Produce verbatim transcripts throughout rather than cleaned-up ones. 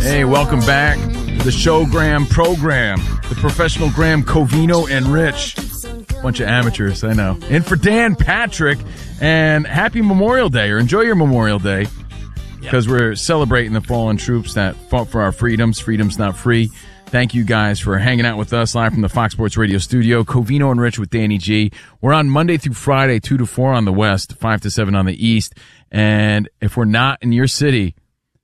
Hey, welcome back to the Showgram program. The professional Graham, Covino, and Rich. Bunch of amateurs, I know. And for Dan Patrick, and happy Memorial Day, or enjoy your Memorial Day, because yep. we're celebrating the fallen troops that fought for our freedoms. Freedom's not free. Thank you guys for hanging out with us live from the Fox Sports Radio studio. Covino and Rich with Danny G. We're on Monday through Friday, two to four on the West, five to seven on the East. And if we're not in your city,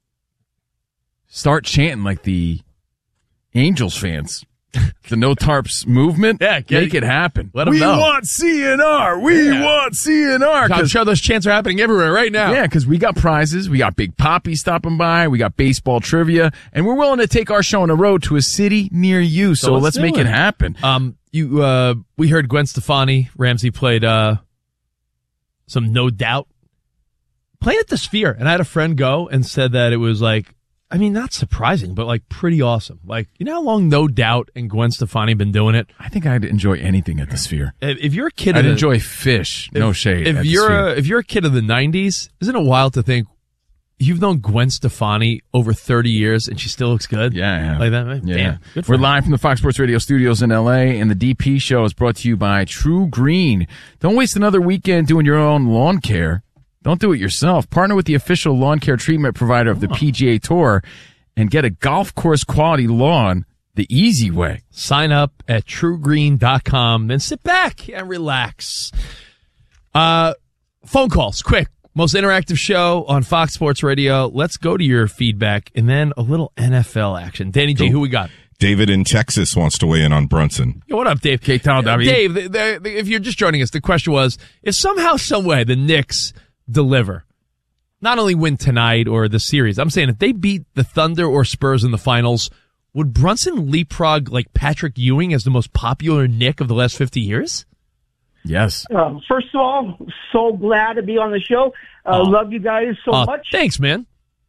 start chanting like the Angels fans. The No Tarps movement. Yeah, get, make it happen. Let them we know. We want C N R. We yeah. want C N R. I'm sure those chants are happening everywhere right now. Yeah, because we got prizes. We got Big Poppy stopping by. We got baseball trivia. And we're willing to take our show on the road to a city near you. So, so let's, let's make it. it happen. Um, you, uh, we heard Gwen Stefani. Ramsey played uh, some No Doubt. Playing at the Sphere. And I had a friend go and said that it was like, I mean, not surprising, but like pretty awesome. Like, you know how long No Doubt and Gwen Stefani been doing it? I think I'd enjoy anything at the Sphere. If, if you're a kid, I'd of the, enjoy Fish. No if, shade. If at you're the Sphere. a, if you're a kid of the nineties, isn't it wild to think you've known Gwen Stefani over thirty years and she still looks good? Yeah, yeah. Like that. Yeah. Damn, good for We're her. live from the Fox Sports Radio studios in L A, and the D P show is brought to you by True Green. Don't waste another weekend doing your own lawn care. Don't do it yourself. Partner with the official lawn care treatment provider of the oh. P G A Tour and get a golf course quality lawn the easy way. Sign up at true green dot com, then sit back and relax. Uh, phone calls, quick. Most interactive show on Fox Sports Radio. Let's go to your feedback and then a little N F L action. Danny G, who we got? David in Texas wants to weigh in on Brunson. Yo, what up, Dave? K-Town, uh, Dave, the, the, the, if you're just joining us, the question was, if somehow, some way, the Knicks deliver, not only win tonight or the series, I'm saying if they beat the Thunder or Spurs in the finals, would Brunson leapfrog like Patrick Ewing as the most popular Knick of the last fifty years? Yes. Uh, first of all, so glad to be on the show. Uh, oh. Love you guys so oh, much. Thanks, man.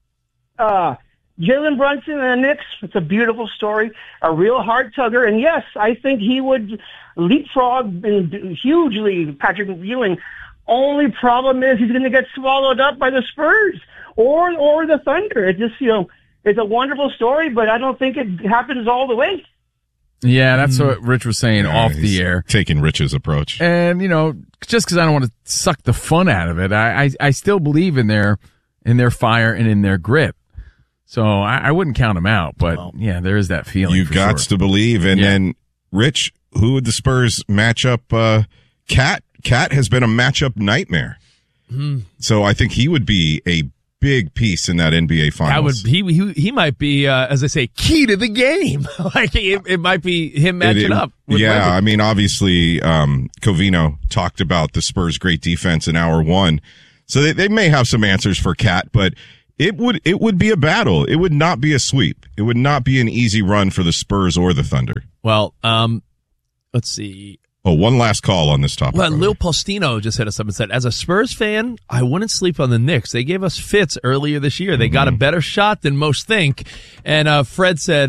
Uh, Jalen Brunson and the Knicks, it's a beautiful story, a real heart tugger. And yes, I think he would leapfrog hugely Patrick Ewing. Only problem is he's going to get swallowed up by the Spurs or or the Thunder. It just, you know, it's a wonderful story, but I don't think it happens all the way. Yeah, that's mm. what Rich was saying yeah, off the air. Taking Rich's approach. And, you know, just because I don't want to suck the fun out of it, I, I, I still believe in their in their fire and in their grit. So I, I wouldn't count them out, but well, yeah, there is that feeling. You got sure. to believe. And yeah. then, Rich, who would the Spurs match up? Uh, Cat? Cat has been a matchup nightmare. Mm. So I think he would be a big piece in that N B A Finals. That would, he, he, he might be, uh, as I say, key to the game. like it, it might be him matching it, it, up. With yeah, Webber. I mean, obviously, um, Covino talked about the Spurs' great defense in hour one. So they, they may have some answers for Cat, but it would, it would be a battle. It would not be a sweep. It would not be an easy run for the Spurs or the Thunder. Well, um, let's see. Oh, one last call on this topic. Well, Lil Postino just hit us up and said, as a Spurs fan, I wouldn't sleep on the Knicks. They gave us fits earlier this year. They mm-hmm. got a better shot than most think. And uh, Fred said,